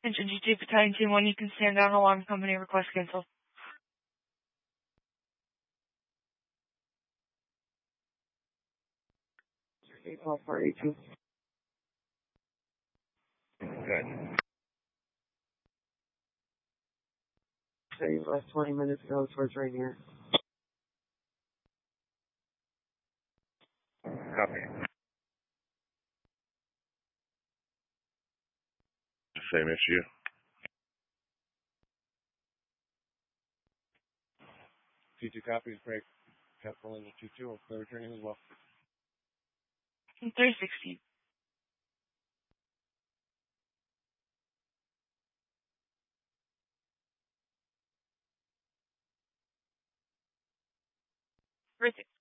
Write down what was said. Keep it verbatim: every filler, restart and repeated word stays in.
Attention G T Battalion Team one, you can stand down. Alarm company request cancel. eight twelve four eight two. Good. Say last twenty minutes ago towards right here. Copy. Same issue. T two copies, break. Capital into two two, clear returning as well. three sixty. three sixty.